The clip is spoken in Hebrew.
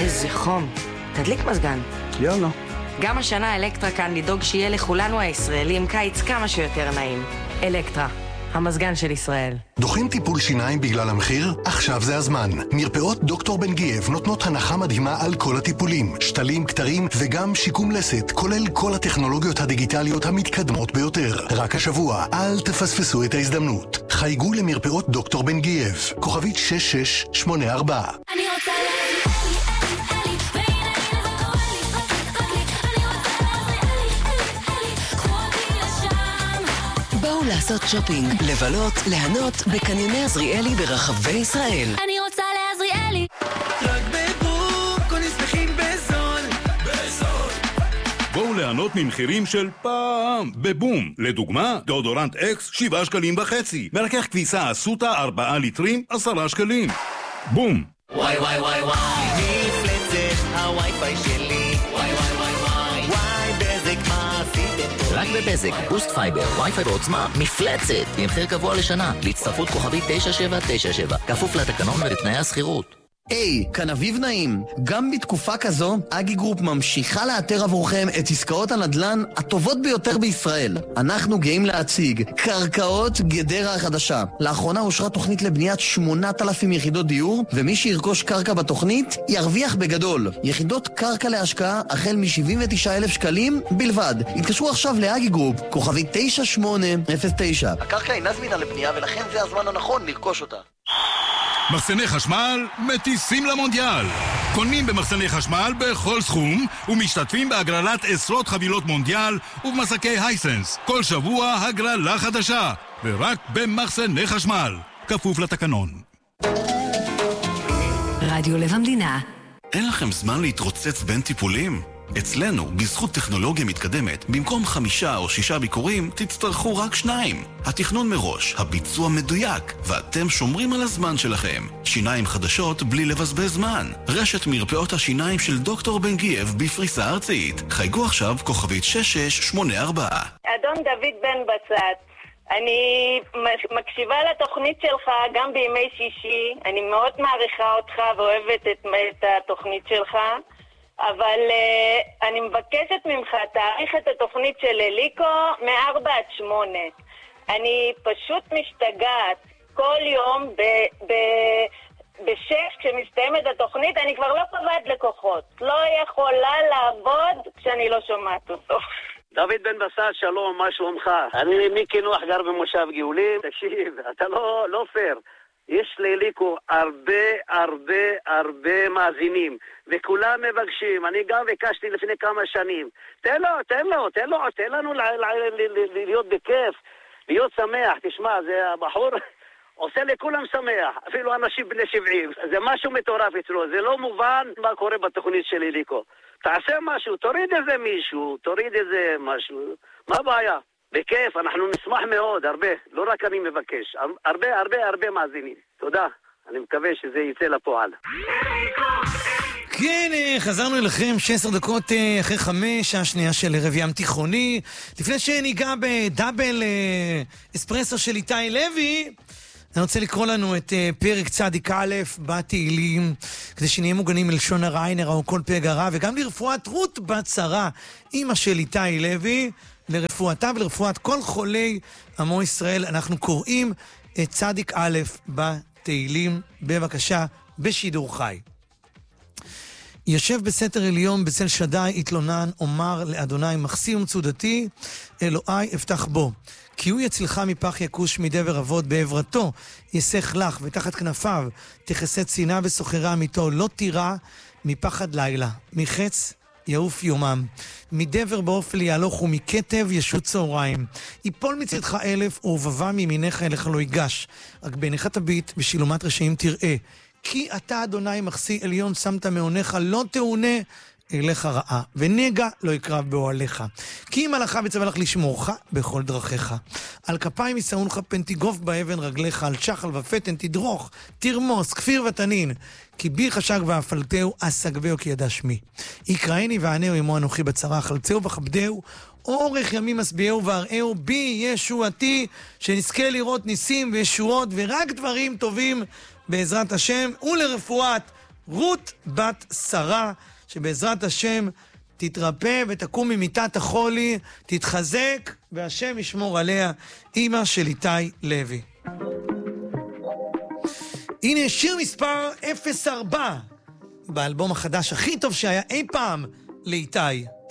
איזה חום. תדליק מזגן. יאללה. גם השנה אלקטרה כאן לדאוג שיהיה לכולנו הישראלים קיץ כמה שיותר נעים. אלקטרה, המזגן של ישראל. דוחים טיפול שיניים בגלל המחיר? עכשיו זה הזמן. מרפאות דוקטור בן גייב נותנות הנחה מדהימה על כל הטיפולים. שתלים, קטרים וגם שיקום לסת, כולל כל הטכנולוגיות הדיגיטליות המתקדמות ביותר. רק השבוע, אל תפספסו את ההזדמנות. חייגו למרפאות דוקטור בן גייב. כוכבית 6684. אני רוצה לעשות שופינג, לבלות, ליהנות בקניוני עזריאלי ברחבי ישראל. אני רוצה לעזריאלי. רק בבום, קונים שמחים בזול. בואו ליהנות ממחירים של פעם בבום. לדוגמה, דאודורנט אקס 7.5 שקלים. מרכך כביסה אסוטה 4 ליטרים 10 שקלים. בום. וואי וואי וואי וואי, מפלצת הווי-פיי שלי. וואי וואי וואי וואי, וואי בזק מה עשיתם פה? רק בבזק, בוסט פייבר, וי-פיי בעוצמה, מפלצת, עם מחיר קבוע לשנה, להצטרפות כוכבית 9797, כפוף לתקנון ולתנאי הסחירות. היי, כאן אביב נעים. גם בתקופה כזו, אגי גרופ ממשיכה לאתר עבורכם את עסקאות הנדל"ן הטובות ביותר בישראל. אנחנו גאים להציג קרקעות גדרה החדשה. לאחרונה אושרה תוכנית לבניית 8,000 יחידות דיור, ומי שירכוש קרקע בתוכנית ירוויח בגדול. יחידות קרקע להשקעה החל מ-79,000 שקלים בלבד. התקשרו עכשיו לאגי גרופ, כוכבית 9809. הקרקע אינה זמינה לבנייה ולכן זה הזמן הנכון לרכוש אותה. מחסני חשמל מטיסים למונדיאל. קונים במחסני חשמל בכל סכום ומשתתפים בהגרלת עשרות חבילות מונדיאל ובמסקי הייסנס. כל שבוע הגרלה חדשה, ורק במחסני חשמל. כפוף לתקנון. רדיו לב המדינה. אין לכם זמן להתרוצץ בין טיפולים? אצלנו, בזכות טכנולוגיה מתקדמת, במקום 5 או 6 ביקורים, תצטרכו רק 2. התכנון מראש, הביצוע מדויק, ואתם שומרים על הזמן שלכם. שיניים חדשות בלי לבזבז זמן. רשת מרפאות השיניים של דוקטור בן גייב בפריסה ארצית. חייגו עכשיו כוכבית 6684. אדון דוד בן בצת, אני מקשיבה לתוכנית שלך גם בימי שישי. אני מאוד מעריכה אותך ואוהבת את התוכנית שלך. אבל אני מבקשת ממך, תאריך את התוכנית של אליקו מ-4 עד 8. אני פשוט משתגעת. כל יום ב-6 כשמסתיימת התוכנית, אני כבר לא קובעת לקוחות. לא יכולה לעבוד כשאני לא שומעת אותו. דוד בן בסט, שלום, מה שלומך? אני מיקי נוח גר במושב גאולים. תקשיב, אתה לא פייר. יש לאליקו הרבה מאזינים, וכולם מבקשים. אני גם ביקשתי לפני כמה שנים. תן לנו להיות בכיף, להיות שמח. תשמע, זה הבחור עושה לכולם שמח, אפילו אנשים בני 70. זה משהו מטורף אצלו, זה לא מובן מה קורה בתוכנית של אליקו. תעשה משהו, תוריד איזה משהו. מה הבעיה? בכיף, אנחנו נשמח מאוד, הרבה, לא רק אני מבקש, הרבה מאזינים. תודה, אני מקווה שזה יצא לפועל. כן, חזרנו אליכם 16 דקות אחרי 5, השנייה של ערב ים תיכוני. לפני שניגע בדאבל אספרסו של איתי לוי, אני רוצה לקרוא לנו את פרק צדיק א' בתהילים, כדי שנהיה מוגנים מלשון הרע, עין הרע או כל פגע רע, וגם לרפואת רות בת שרה, אמא של איתי לוי, לרפואתה ולרפואת כל חולי עמו ישראל. אנחנו קוראים את צדיק א' בתהילים, בבקשה, בשידור חי. יושב בסתר עליון בצל שדי התלונן, אומר לאדוני מחסי ומצודתי, אלוהי אפתח בו. כי הוא יצילך מפח יקוש מדבר אבות, בעברתו יסך לך, ותחת כנפיו תכסה צינה וסוחרה אמיתו, לא תירא מפחד לילה, מחץ יעוף יומם, מדבר באופל יהלוך ומכתב ישות צהריים. יפול מצדך 1000 ובבא מימינך אליך לא ייגש, רק בעיניך תביט בשילומת רשעים תראה. כי אתה אדוני מחסי עליון שמת מעונך, לא תעונה אליך רעה, ונגע לא יקרב באוהליך. כי אם הלכה וצווה לך לשמורך בכל דרכיך. על כפיים ישאון לך פן תגוף באבן רגליך, על שחל ופתן תדרוך, תרמוס, כפיר ותנין. כי בי חשק ואפלתהו, אסגבהו כי ידע שמי. יקראני וענהו עמו אנוכי בצרה, חלצהו וכבדהו, אורך ימים משביעהו והראהו, בי ישועתי, שנזכה לראות ניסים וישועות, ורק דברים טובים בעזרת השם, ולרפואת רות בת שרה, שבעזרת השם תתרפא ותקום ממיטת החולי, תתחזק, והשם ישמור עליה, אמא של איתי לוי. הנה שיר מספר 04, באלבום החדש הכי טוב שהיה אי פעם לאיתי.